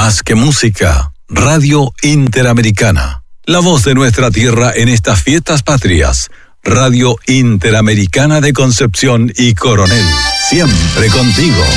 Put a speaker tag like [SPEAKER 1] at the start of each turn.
[SPEAKER 1] Más que música, Radio Interamericana. La voz de nuestra tierra en estas fiestas patrias. Radio Interamericana de Concepción y Coronel. Siempre contigo.